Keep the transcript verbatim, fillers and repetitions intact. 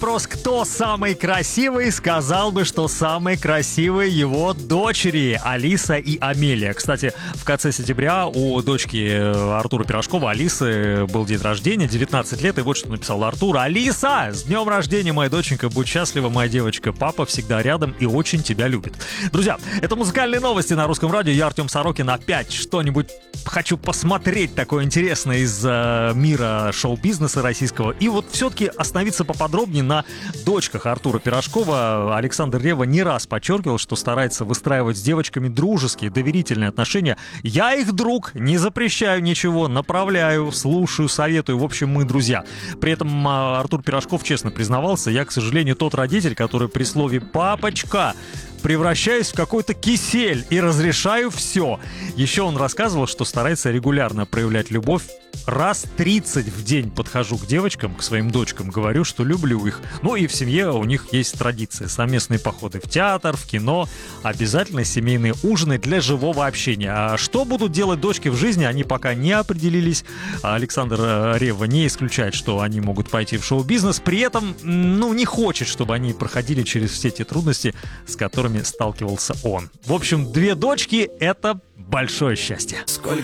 вопрос, кто самый красивый, сказал бы, что самые красивые его дочери Алиса и Амелия. Кстати, в конце сентября у дочки Артура Пирожкова, Алисы, был день рождения, девятнадцать лет, и вот что написал Артур. Алиса, с днем рождения, моя доченька, будь счастлива, моя девочка, папа всегда рядом и очень тебя любит. Друзья, это музыкальные новости на Русском радио, я Артем Сорокин, опять что-нибудь хочу посмотреть такое интересное из э, мира шоу-бизнеса российского, и вот все-таки остановиться поподробнее на дочках Артура Пирожкова. Александр Ревва не раз подчеркивал, что старается выстраивать с девочками дружеские, доверительные отношения. Я их друг, не запрещаю ничего, направляю, слушаю, советую. В общем, мы друзья. При этом Артур Пирожков честно признавался: я, к сожалению, тот родитель, который при слове «папочка» превращаюсь в какой-то кисель и разрешаю все. Еще он рассказывал, что старается регулярно проявлять любовь. Раз тридцать в день подхожу к девочкам, к своим дочкам, говорю, что люблю их. Ну и в семье у них есть традиция: совместные походы в театр, в кино, обязательно семейные ужины для живого общения. А что будут делать дочки в жизни, они пока не определились. Александр Ревва не исключает, что они могут пойти в шоу-бизнес. При этом, ну, не хочет, чтобы они проходили через все те трудности, с которыми сталкивался он. В общем, две дочки — это большое счастье.